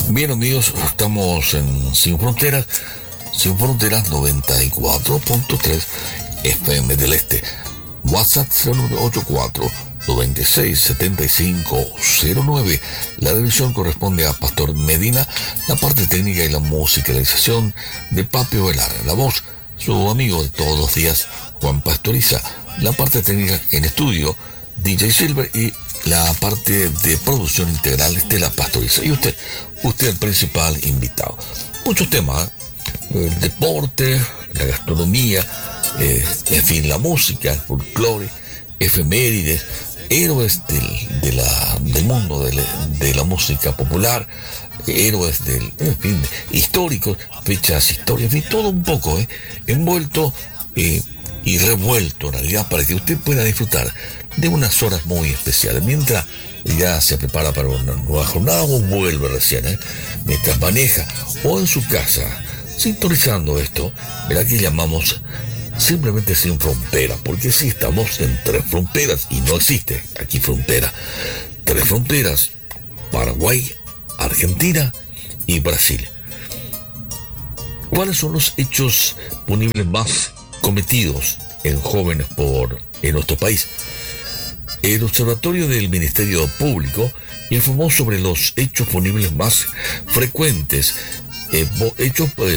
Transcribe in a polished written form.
Bien amigos, estamos en Sin Fronteras 94.3 FM del Este. WhatsApp 0984 967509. La dirección corresponde a Pastor Medina, la parte técnica y la musicalización de Papio Velar. La voz, su amigo de todos los días, Juan Pastoriza. La parte técnica en estudio, DJ Silver, y la parte de producción integral, Estela Pastoriza. Y usted el principal invitado. Muchos temas, el deporte, la gastronomía, en fin, la música, el folclore, efemérides, héroes del mundo de la música popular, héroes en fin, históricos, fechas históricas, en fin, todo un poco, envuelto y revuelto en realidad, para que usted pueda disfrutar de unas horas muy especiales, mientras ya se prepara para una nueva jornada o vuelve recién, mientras maneja o en su casa, sintonizando esto, verá que llamamos simplemente Sin Frontera, porque sí estamos en tres fronteras y no existe aquí frontera. Tres fronteras: Paraguay, Argentina y Brasil. ¿Cuáles son los hechos punibles más cometidos en jóvenes en nuestro país? El Observatorio del Ministerio Público informó sobre los hechos punibles más frecuentes, hechos